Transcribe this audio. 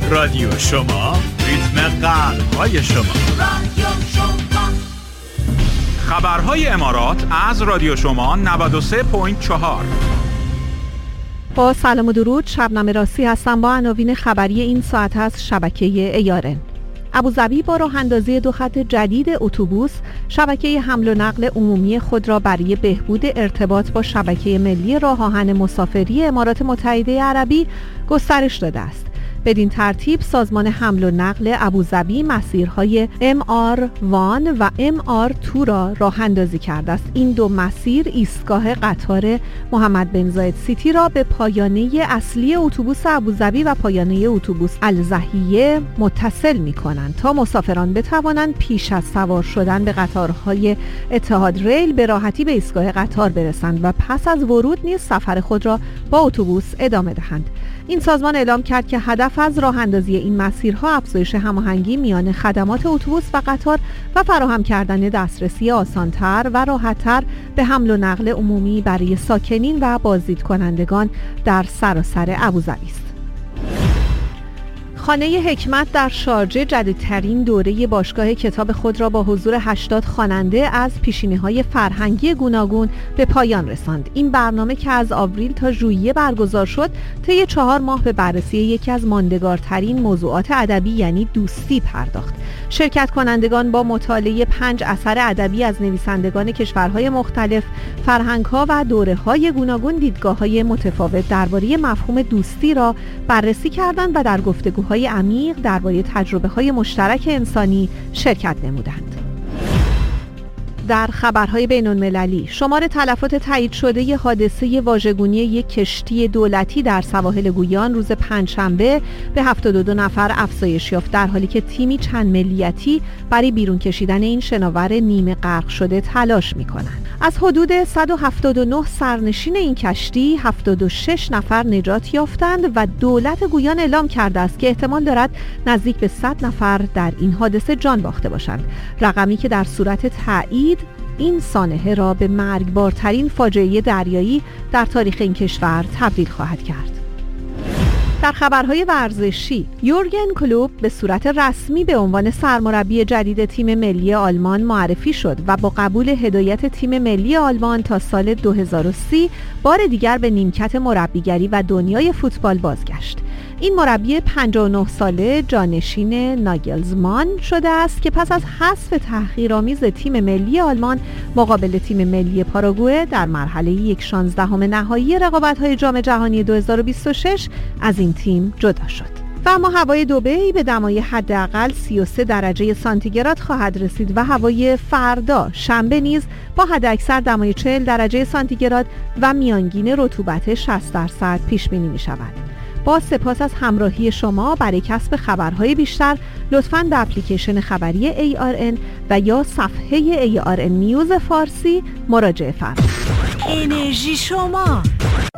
رادیو شما، ریتم قلب‌های شما. رادیو شما. خبرهای امارات از رادیو شما 93.4. با سلام و درود، شبنم راسی هستم با عناوین خبری این ساعت از شبکه ARN. ابوظبی با راه اندازی 2 خط جدید اتوبوس شبکه حمل و نقل عمومی خود را برای بهبود ارتباط با شبکه ملی راه آهن مسافری امارات متحده عربی گسترش داده است. بدین ترتیب سازمان حمل و نقل ابوظبی مسیرهای MR1 و MR2 را راه اندازی کرده است. این دو مسیر ایستگاه قطار محمد بن زاید سیتی را به پایانه اصلی اتوبوس ابوظبی و پایانه اتوبوس الزاهیه متصل می‌کنند تا مسافران بتوانند پیش از سوار شدن به قطارهای اتحاد ریل به راحتی به ایستگاه قطار برسند و پس از ورود نیز سفر خود را با اتوبوس ادامه دهند. این سازمان اعلام کرد که هدف از راه اندازی این مسیرها افزایش هماهنگی میان خدمات اتوبوس و قطار و فراهم کردن دسترسی آسان‌تر و راحت‌تر به حمل و نقل عمومی برای ساکنین و بازدیدکنندگان در سراسر ابوظبی است. خانه حکمت در شارجه جدیدترین دوره باشگاه کتاب خود را با حضور 80 خواننده از پیشینه‌های فرهنگی گوناگون به پایان رساند. این برنامه که از آوریل تا ژوئیه برگزار شد، طی 4 ماه به بررسی یکی از ماندگارترین موضوعات ادبی یعنی دوستی پرداخت. شرکت کنندگان با مطالعه 5 اثر ادبی از نویسندگان کشورهای مختلف، فرهنگ‌ها و دوره‌های گوناگون دیدگاه‌های متفاوت درباره مفهوم دوستی را بررسی کردند و در گفتگوهای عمیق درباره تجربه‌های مشترک انسانی شرکت نمودند. در خبرهای بین‌المللی، شمار تلفات تایید شده ی حادثه واژگونی یک کشتی دولتی در سواحل گویان روز پنجشنبه به 72 نفر افزایش یافت، در حالی که تیمی چند ملیتی برای بیرون کشیدن این شناور نیمه غرق شده تلاش می‌کنند. از حدود 179 سرنشین این کشتی 76 نفر نجات یافتند و دولت گویان اعلام کرده است که احتمال دارد نزدیک به 100 نفر در این حادثه جان باخته باشند، رقمی که در صورت تایید این سانحه را به مرگبارترین فاجعه دریایی در تاریخ این کشور تبدیل خواهد کرد. در خبرهای ورزشی، یورگن کلوپ به صورت رسمی به عنوان سرمربی جدید تیم ملی آلمان معرفی شد و با قبول هدایت تیم ملی آلمان تا سال 2030 بار دیگر به نیمکت مربیگری و دنیای فوتبال بازگشت. این مربی 59 ساله جانشین ناگلزمان شده است که پس از حذف تحقیرآمیز تیم ملی آلمان مقابل تیم ملی پاراگوئه در مرحله 1/16 نهایی رقابت‌های جام جهانی 2026 از این تیم جدا شد. و اما هوای دبی به دمای حداقل 33 درجه سانتیگراد خواهد رسید و هوای فردا شنبه نیز با حداکثر دمای 40 درجه سانتیگراد و میانگین رطوبت 60% پیش بینی می شود. با سپاس از همراهی شما. برای کسب خبرهای بیشتر لطفاً به اپلیکیشن خبری ARN و یا صفحه ARN نیوز فارسی مراجعه فرمایید. انرژی شما.